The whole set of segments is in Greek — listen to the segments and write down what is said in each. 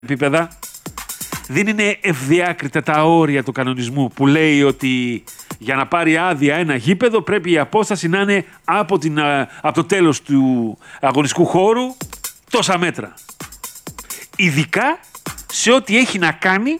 επίπεδα. Δεν είναι ευδιάκριτα τα όρια του κανονισμού που λέει ότι για να πάρει άδεια ένα γήπεδο πρέπει η απόσταση να είναι από το τέλος του αγωνιστικού χώρου τόσα μέτρα. Ειδικά σε ό,τι έχει να κάνει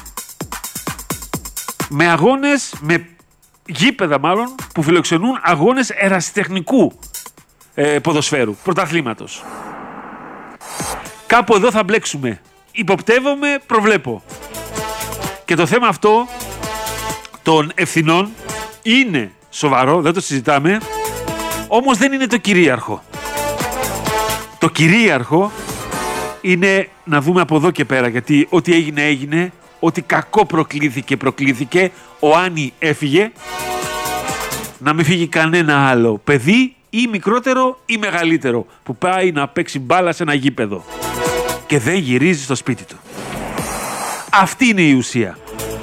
με αγώνες, με γήπεδα μάλλον, που φιλοξενούν αγώνες ερασιτεχνικού ποδοσφαίρου, πρωταθλήματος. Κάπου εδώ θα μπλέξουμε. Υποπτεύομαι, προβλέπω. Και το θέμα αυτό των ευθυνών είναι σοβαρό, δεν το συζητάμε, όμως δεν είναι το κυρίαρχο. Το κυρίαρχο είναι να δούμε από εδώ και πέρα, γιατί ό,τι έγινε έγινε, ό,τι κακό προκλήθηκε, ο Άννη έφυγε, να μην φύγει κανένα άλλο παιδί ή μικρότερο ή μεγαλύτερο που πάει να παίξει μπάλα σε ένα γήπεδο και δεν γυρίζει στο σπίτι του. Αυτή είναι η ουσία.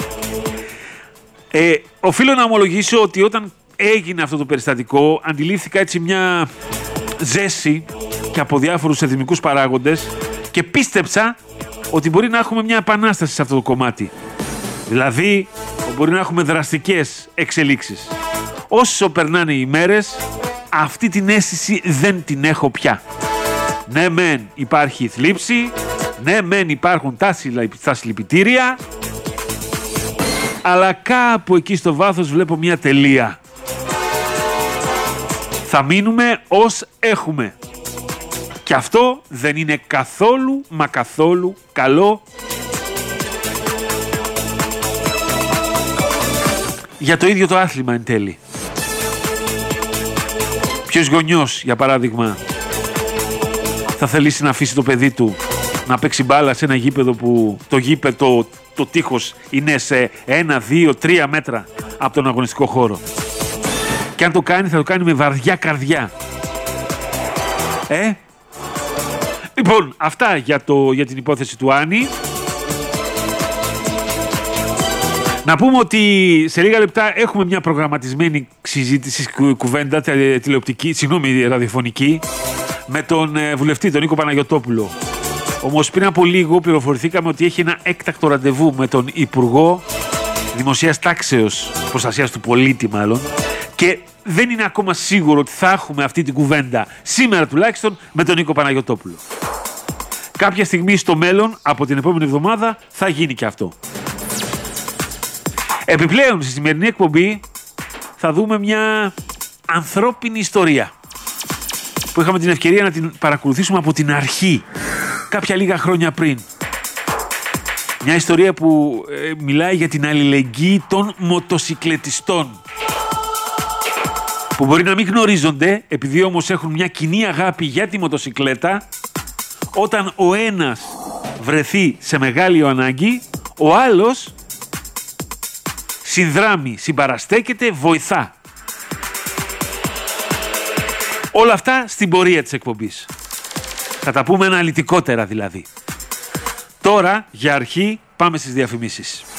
Οφείλω να ομολογήσω ότι όταν έγινε αυτό το περιστατικό αντιλήφθηκα έτσι μια ζέση και από διάφορους εθνικούς παράγοντες και πίστεψα ότι μπορεί να έχουμε μια επανάσταση σε αυτό το κομμάτι. Δηλαδή, μπορεί να έχουμε δραστικές εξελίξεις. Όσο περνάνε οι μέρες, αυτή την αίσθηση δεν την έχω πια. Ναι μεν υπάρχει θλίψη, ναι μεν υπάρχουν τα συλληπιτήρια, αλλά κάπου εκεί στο βάθος βλέπω μια τελεία. Θα μείνουμε ως έχουμε. Και αυτό δεν είναι καθόλου μα καθόλου καλό για το ίδιο το άθλημα εν τέλει. Ποιος γονιός, για παράδειγμα, θα θελήσει να αφήσει το παιδί του να παίξει μπάλα σε ένα γήπεδο που το τείχος είναι σε 1, 2, 3 μέτρα από τον αγωνιστικό χώρο? Και αν το κάνει, θα το κάνει με βαριά καρδιά. Λοιπόν, αυτά για την υπόθεση του Άννη. Να πούμε ότι σε λίγα λεπτά έχουμε μια προγραμματισμένη συζήτηση, κουβέντα ραδιοφωνική με τον βουλευτή, τον Νίκο Παναγιωτόπουλο. Όμως πριν από λίγο πληροφορηθήκαμε ότι έχει ένα έκτακτο ραντεβού με τον Υπουργό Δημοσίας Τάξεως, Προστασίας του Πολίτη μάλλον, και δεν είναι ακόμα σίγουρο ότι θα έχουμε αυτή την κουβέντα σήμερα τουλάχιστον με τον Νίκο Παναγιωτόπουλο. Κάποια στιγμή στο μέλλον, από την επόμενη εβδομάδα, θα γίνει και αυτό. Επιπλέον, στη σημερινή εκπομπή θα δούμε μια ανθρώπινη ιστορία που είχαμε την ευκαιρία να την παρακολουθήσουμε από την αρχή, κάποια λίγα χρόνια πριν. Μια ιστορία που μιλάει για την αλληλεγγύη των μοτοσικλετιστών, που μπορεί να μην γνωρίζονται, επειδή όμως έχουν μια κοινή αγάπη για τη μοτοσικλέτα. Όταν ο ένας βρεθεί σε μεγάλη ανάγκη, ο άλλος συνδράμει, συμπαραστέκεται, βοηθά. Όλα αυτά στην πορεία της εκπομπής. Θα τα πούμε αναλυτικότερα δηλαδή. Τώρα, για αρχή, πάμε στις διαφημίσεις.